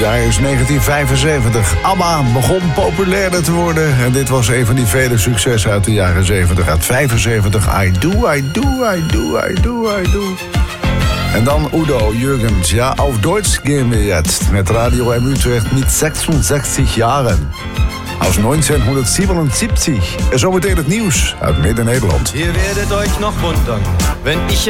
jaar is 1975. ABBA begon populairder te worden. En dit was een van die vele successen uit de jaren 70. Uit 75, I do, I do, I do, I do, I do. En dan Udo Jürgens. Ja, auf Deutsch gehen wir jetzt. Met Radio M Utrecht met 66 jaren. Aus 1977. En zometeen het nieuws uit Midden-Nederland. Ihr werdet euch noch wundern, wenn ich